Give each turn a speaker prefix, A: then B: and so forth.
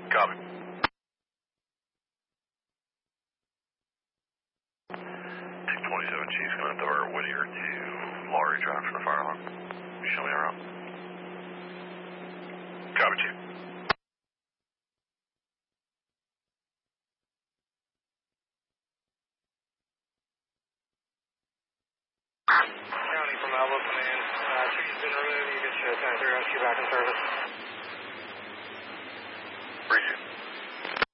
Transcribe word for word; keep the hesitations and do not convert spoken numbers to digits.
A: Copy. two twenty-seven Chief's going to divert Whittier to Laurie drive for the fire alarm. You show me around. Copy, Chief.
B: County from Alva Command. Uh, tree's been removed. You can show ten three rescue back in service.